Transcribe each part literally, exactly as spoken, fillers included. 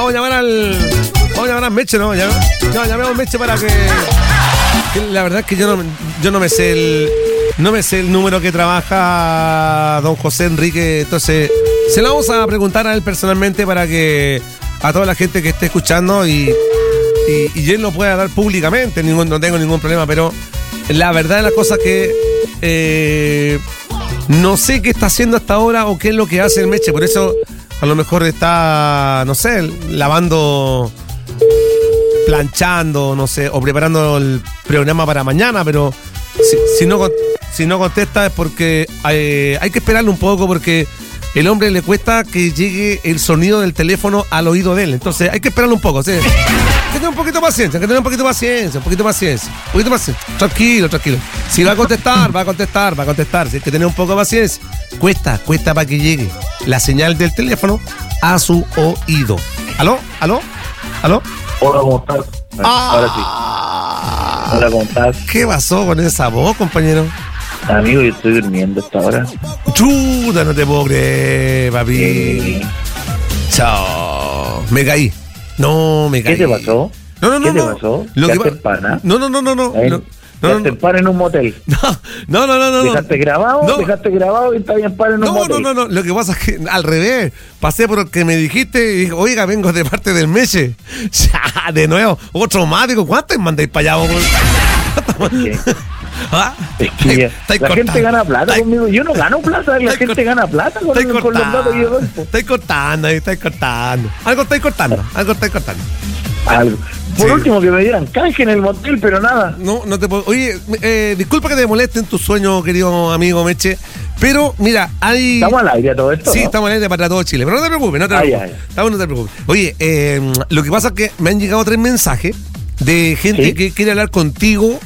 Vamos a llamar al. Vamos a llamar a Meche, ¿no? Llam... No, llamemos a Meche para que, que. La verdad es que yo no, yo no me sé el. No me sé el número que trabaja don José Enrique. Entonces, se lo vamos a preguntar a él personalmente para que. A toda la gente que esté escuchando y. Y, y él lo pueda dar públicamente. Ningún, no tengo ningún problema, pero. La verdad de las cosas que. Eh, no sé qué está haciendo hasta ahora o qué es lo que hace el Meche. Por eso. A lo mejor está, no sé, lavando, planchando, no sé, o preparando el programa para mañana, pero si, si, no, si no contesta es porque eh, hay que esperarle un poco porque el hombre le cuesta que llegue el sonido del teléfono al oído de él. Entonces hay que esperarle un poco, ¿sí? Hay que tener un poquito de paciencia, hay que tener un poquito de paciencia, un poquito de paciencia, un poquito de paciencia. Tranquilo, tranquilo. Si va a contestar, va a contestar, va a contestar. Si hay que tener un poco de paciencia. Cuesta, cuesta para que llegue la señal del teléfono a su oído. ¿Aló? ¿Aló? ¿Aló? Hola, ¿cómo estás? Ah, Ahora sí. Hola, ¿cómo estás? ¿Qué pasó con esa voz, compañero? Amigo, yo estoy durmiendo hasta ahora. Chuta, no te puedo creer, papi. Eh, Chao. Me caí. No, me caí. ¿Qué te pasó? No, no, no. ¿Qué te no. pasó? Lo que ¿Quedaste pa- en pana? No, no, no, no, no. ¿Eh? no. No, ¿Quedaste no, en pana en un motel? no, no, no, no, no. ¿Dejaste grabado? No. ¿Dejaste grabado y estás en pana en un No, motel? no, no, no. Lo que pasa es que al revés. Pasé por lo que me dijiste y dije, oiga, vengo de parte del Meche. Ya, de nuevo, otro más. Digo, ¿cuántos mandáis para allá, vos? ¿Qué? ¿Ah? Es que ya- Estáis la cortando. gente gana plata Estáis- conmigo. Yo no gano plata, la Estáis gente cort- gana plata con, Estáis con los datos que yo doy. po. Estáis cortando, ahí, estáis cortando. Algo estáis cortando, algo estáis cortando. Algo. Por Sí. último, que me dieran canje en el motel, pero nada. No, no te puedo. Oye, eh, disculpa que te moleste en tu sueño, querido amigo Meche, pero mira, hay. ¿Estamos al aire a todo esto? Sí, ¿no? estamos en aire para todo Chile, pero no te preocupes, no te Ah, preocupes. ya, ya. Estamos, no te preocupes. Oye, eh, lo que pasa es que me han llegado tres mensajes de gente ¿Sí? que quiere hablar contigo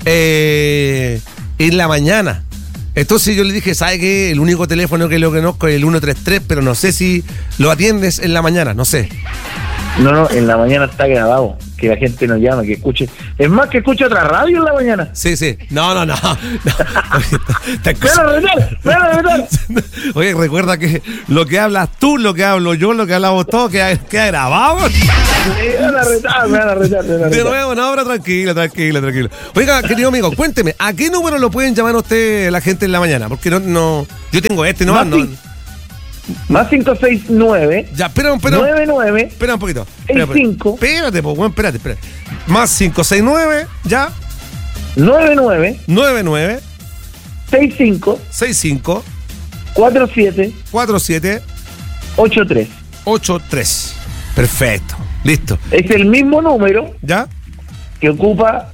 eh, en la mañana. Entonces yo le dije, ¿sabe qué? El único teléfono que lo conozco es el uno tres tres, pero no sé si lo atiendes en la mañana, no sé. No, no, en la mañana está grabado. Que la gente nos llame, que escuche. Es más, que escuche otra radio en la mañana. Sí, sí. No, no, no. no. Te- te- ¡Me van a retar! ¡Me van a retar! Oye, recuerda que lo que hablas tú, lo que hablo yo, lo que hablamos todos, queda, queda grabado. Me van a retar, me van a retar, me van a De retar. nuevo, no, pero tranquilo, tranquilo, tranquilo. Oiga, querido amigo, cuénteme, ¿a qué número lo pueden llamar a usted la gente en la mañana? Porque no, no, yo tengo este, no, Más no. cin- Más cinco seis nueve Ya, espera, espera, nueve nueve espera un poquito. seis Espera, cinco. Espérate, po, weón, espérate, espérate. Más cinco seis nueve, ya, nueve nueve nueve nueve seis cinco seis cinco cuatro siete cuatro siete ocho tres. ocho tres. Perfecto, listo. Es el mismo número ¿Ya? que ocupa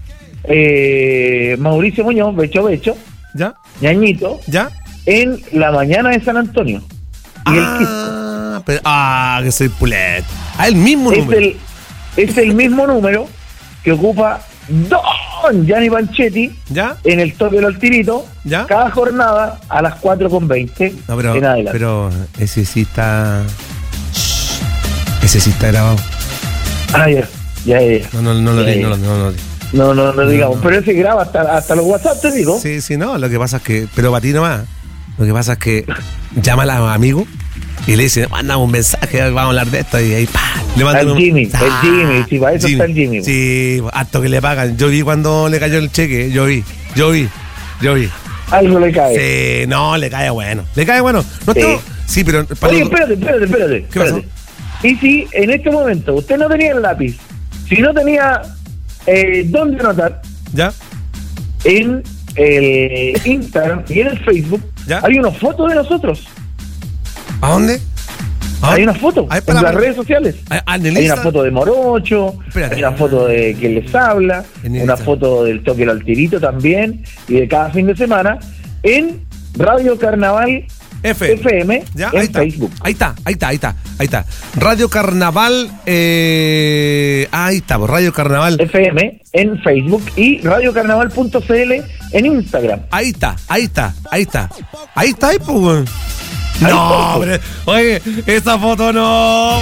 eh, Mauricio Muñoz, Becho Becho, ¿Ya? Ñañito, ¿Ya? en la mañana de San Antonio. Y el Quisco. Ah, pero- ah, que soy pulet. Ah, el mismo Es número. el, es el mismo número que ocupa Don Gianni Panchetti ¿Ya? en el toque del Altirito, ¿Ya? cada jornada a las cuatro con veinte No, pero, en adelante. pero ese sí está. Shh. Ese sí está grabado. Ah, ya, ya, ya. No, no, no lo Eh, di, no, lo- no, lo di. No, no, no digamos, no. pero ese graba hasta, hasta los WhatsApp, te digo. Sí, sí, no. Lo que pasa es que. Pero para ti nomás. Lo que pasa es que llama a los amigos y le dice, manda un mensaje, vamos a hablar de esto. Y ahí, pa, le mandan Al un- Jimmy, el Jimmy, sí, para eso está el Jimmy. Sí, harto que le pagan. Yo vi cuando le cayó el cheque, yo vi, yo vi, yo vi. Algo le cae. Sí, no, le cae bueno. Le cae bueno. No Sí. tengo- sí, pero para Oye, los- espérate, espérate, espérate. ¿Qué pasó? espérate. Y si en este momento usted no tenía el lápiz, si no tenía eh, dónde anotar, ¿Ya? en el Instagram y en el Facebook, ¿Ya? hay una foto de nosotros. ¿A dónde? ¿A Hay dónde? una foto Ay, en espera, las espera. redes sociales. Ah, ah, en el Hay una Insta- foto de Morocho, Espérate. hay una foto de quien les habla, En el una Insta. foto del toque al tirito también, y de cada fin de semana, en Radio Carnaval F. F M, Ya, en ahí está. Facebook. Ahí está, ahí está, ahí está, ahí está. Radio Carnaval, eh, ahí está, pues, Radio Carnaval. F M en Facebook y radiocarnaval punto c l en Instagram. Ahí está, ahí está, ahí está. Ahí está, ahí, pues, weón. Ahí No, está, pero, oye, esa foto no.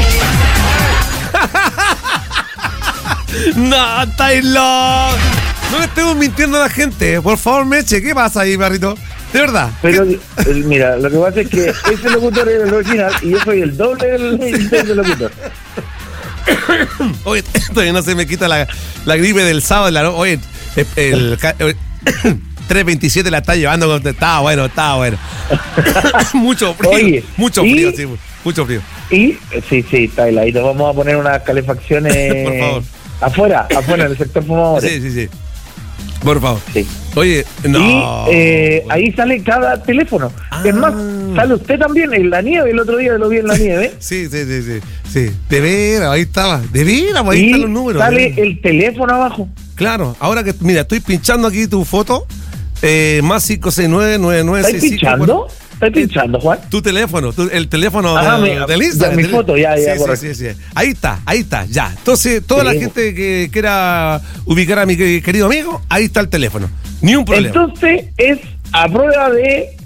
No, estáis locos. No le estemos mintiendo a la gente. Por favor, Meche, ¿qué pasa ahí, barrito? De verdad. Pero eh, mira, lo que pasa es que ese locutor es el original y yo soy el doble del, del locutor. Oye, todavía no se me quita la, la gripe del sábado. La, oye, el, el tres veintisiete la está llevando. Estaba bueno, estaba bueno. Mucho frío. Oye, mucho frío, sí, mucho frío. Y, sí, sí, está heladito. Vamos a poner unas calefacciones por favor. afuera, afuera, en el sector fumadores. Sí, sí, sí. Por favor. Sí. Oye, no. Y eh, ahí sale cada teléfono. Ah. Es más, sale usted también en la nieve. El otro día lo vi en la nieve. Sí, sí, sí, sí, sí. De veras, ahí estaba. De veras, ahí y están los números. Sale el teléfono abajo. Claro, ahora que, mira, estoy pinchando aquí tu foto. Eh, más cinco seis nueve nueve nueve seis cinco. ¿Estás pinchando? ¿Estás pinchando, Juan? Tu teléfono, tu, el teléfono ah, de, me, del Instagram. Mi foto, ya, ya, sí, sí, sí, sí. Ahí está, ahí está, ya. Entonces, toda sí. la gente que quiera ubicar a mi querido amigo, ahí está el teléfono. Ni un problema. Entonces, es a prueba de...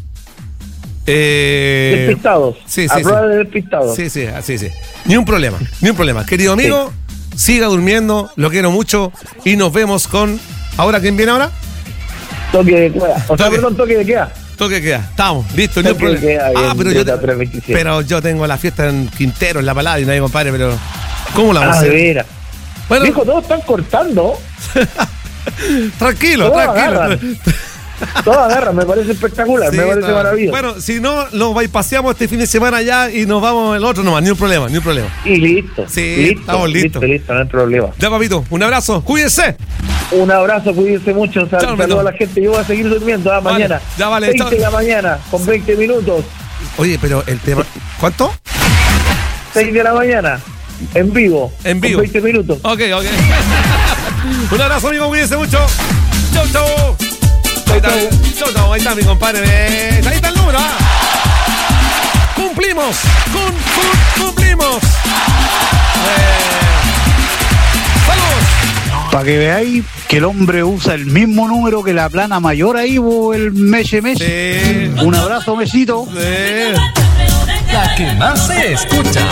Eh, despistados. Sí, sí, a sí. prueba de despistados. Sí, sí, sí, sí. Ni un problema, ni un problema. Querido amigo, sí. siga durmiendo, lo quiero mucho y nos vemos con... ¿Ahora quién viene ahora? Toque de queda. O sea, perdón, toque de queda. Toque de queda. Estamos, listo, ni un problema. Ah, pero yo, te, pero yo tengo la fiesta en Quintero, en La Palada, y nadie, compadre, pero... ¿Cómo la vamos ah, a hacer? de veras. Bueno, dijo, todos están cortando. tranquilo, todos tranquilo. Agarran. Todos agarran, me parece espectacular, sí, me parece no. maravilloso. Bueno, si no, nos bypaseamos este fin de semana allá y nos vamos el otro nomás, ni un problema, ni un problema. Y listo. Sí, listo, estamos listos. Listo, listo, no hay problema. Ya, papito, un abrazo, cuídense. Un abrazo, cuídense mucho. Sal, chao, saludos a la gente. Yo voy a seguir durmiendo. Ah, vale, mañana. Ya vale, veinte de la mañana, con veinte minutos. Oye, pero el tema. ¿Cuánto? seis de la mañana, en vivo. En vivo. Con veinte minutos. Ok, ok. Un abrazo, amigo, cuídense mucho. Chau, chau. Ahí está, chau, chau, ahí está mi compadre. Ahí está el número. ¿Ah? Cumplimos. Cum, cum, cumplimos. Eh. Saludos. Para que veáis que el hombre usa el mismo número que la plana mayor ahí, o el Meche Meche. Sí. Un abrazo, Mesito. Sí. La que más se escucha.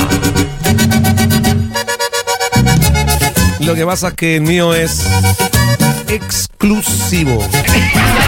Lo que pasa es que el mío es exclusivo.